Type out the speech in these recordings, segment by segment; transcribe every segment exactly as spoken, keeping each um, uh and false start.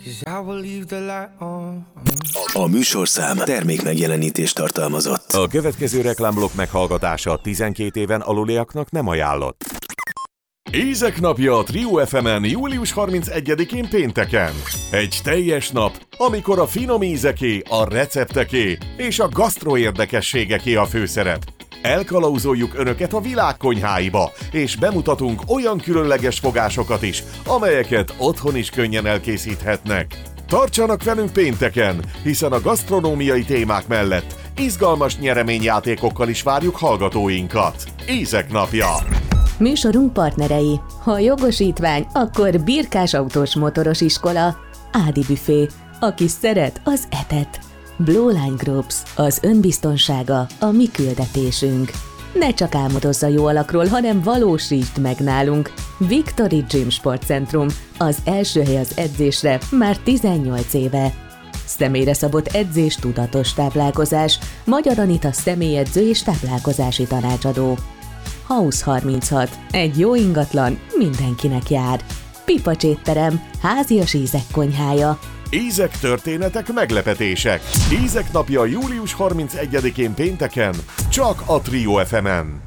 A műsorszám termékmegjelenítést tartalmazott. A következő reklámblokk meghallgatása tizenkét éven aluliaknak nem ajánlott. Ízek napja a Trio ef emen július harmincegyedikén pénteken. Egy teljes nap, amikor a finom ízeké, a recepteké és a gasztro érdekességeké a főszerep. Elkalauzoljuk önöket a világ konyháiba, és bemutatunk olyan különleges fogásokat is, amelyeket otthon is könnyen elkészíthetnek. Tartsanak velünk pénteken, hiszen a gasztronómiai témák mellett izgalmas nyereményjátékokkal is várjuk hallgatóinkat. Ízek napja! Műsorunk partnerei. Ha jogosítvány, akkor Birkás autós motoros iskola, Ádi büfé, aki szeret, az etet. Blue Line Groups, az önbiztonsága, a mi küldetésünk. Ne csak álmodozz a jó alakról, hanem valósítsd meg nálunk. Victory Gym Sportcentrum, az első hely az edzésre már tizennyolc éve. Személyre szabott edzés, tudatos táplálkozás, Magyar Anita személyedző és táplálkozási tanácsadó. House harminchat, egy jó ingatlan mindenkinek jár. Pipacs étterem, házias ízek konyhája. Ízek, történetek, meglepetések. Ízek napja július harmincegyedikén pénteken, csak a Trio ef emen.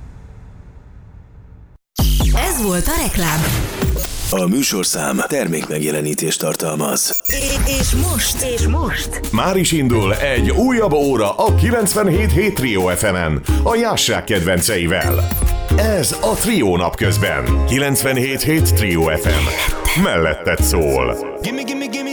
Ez volt a reklám. A műsorszám termékmegjelenítést tartalmaz. É- és most, és most. Már is indul egy újabb óra a kilencvenhét hét Trio ef emen, a jásság kedvenceivel. Ez a Trio napközben. kilencvenhét hét Trio ef em. Melletted szól.